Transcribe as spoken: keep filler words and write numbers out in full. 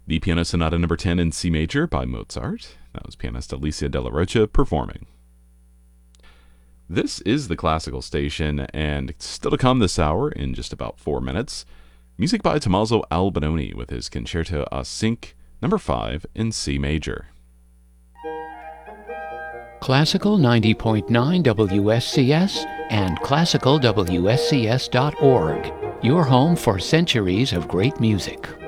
The Piano Sonata number ten in C major by Mozart. That was pianist Alicia Della Rocha performing. This is the Classical Station, and still to come this hour in just about four minutes, music by Tommaso Albinoni with his Concerto a cinque number five in C major. Classical ninety point nine W S C S and classical W S C S dot org, your home for centuries of great music.